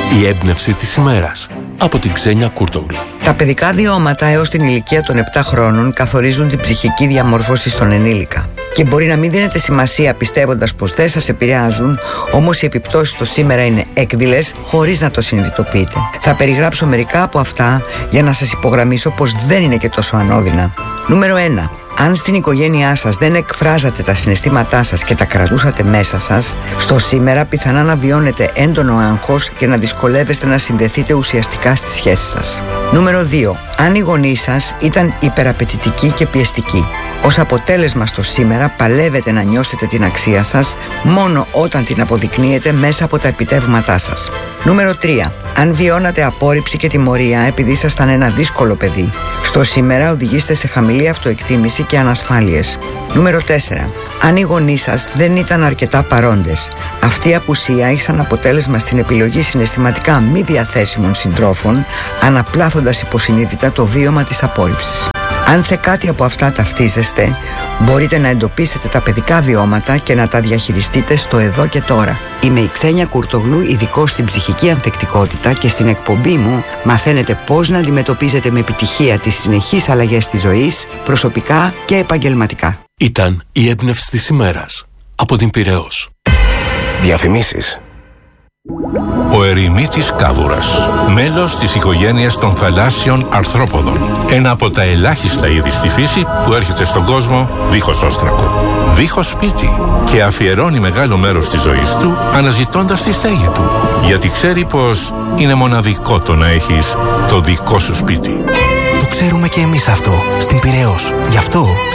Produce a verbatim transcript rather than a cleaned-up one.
Η έμπνευση της ημέρας από την Ξένια Κούρτογλου. Τα παιδικά βιώματα έως την ηλικία των επτά χρόνων καθορίζουν την ψυχική διαμόρφωση στον ενήλικα. Και μπορεί να μην δίνετε σημασία πιστεύοντας πως δεν σας επηρεάζουν, όμως οι επιπτώσεις στο σήμερα είναι έκδηλες χωρίς να το συνειδητοποιείτε. Θα περιγράψω μερικά από αυτά για να σας υπογραμμίσω πως δεν είναι και τόσο ανώδυνα. Νούμερο ένα. Αν στην οικογένειά σας δεν εκφράζατε τα συναισθήματά σας και τα κρατούσατε μέσα σας, στο σήμερα πιθανά να βιώνετε έντονο άγχος και να δυσκολεύεστε να συνδεθείτε ουσιαστικά στη σχέση σας. Νούμερο δύο. Αν οι γονείς σας ήταν υπεραπαιτητικοί και πιεστικοί, ως αποτέλεσμα στο σήμερα παλεύετε να νιώσετε την αξία σας μόνο όταν την αποδεικνύετε μέσα από τα επιτεύγματά σας. Νούμερο τρία. Αν βιώνατε απόρριψη και τιμωρία επειδή ήσασταν ένα δύσκολο παιδί, στο σήμερα οδηγείστε σε χαμηλή αυτοεκτίμηση και ανασφάλειες. Νούμερο τέσσερα. Αν οι γονείς σας δεν ήταν αρκετά παρόντες, αυτή η απουσία έχει σαν αποτέλεσμα στην επιλογή συναισθηματικά μη διαθέσιμων συντρόφων, αναπλάθοντας υποσυνείδητα το βίωμα της απόρριψης. Αν σε κάτι από αυτά ταυτίζεστε, μπορείτε να εντοπίσετε τα παιδικά βιώματα και να τα διαχειριστείτε στο εδώ και τώρα. Είμαι η Ξένια Κούρτογλου, ειδικός στην ψυχική ανθεκτικότητα, και στην εκπομπή μου μαθαίνετε πώς να αντιμετωπίζετε με επιτυχία τις συνεχείς αλλαγές της ζωής, προσωπικά και επαγγελματικά. Ήταν η έμπνευση της ημέρας από την Πειραιώς. Διαφημίσεις. Ο ερημίτης κάβουρας, μέλος της οικογένειας των θαλάσσιων αρθρόποδων. Ένα από τα ελάχιστα είδη στη φύση που έρχεται στον κόσμο δίχως όστρακο, δίχως σπίτι, και αφιερώνει μεγάλο μέρος της ζωής του αναζητώντας τη στέγη του, γιατί ξέρει πως είναι μοναδικό το να έχεις το δικό σου σπίτι. Το ξέρουμε και εμείς αυτό στην Πειραιώς. Γι' αυτό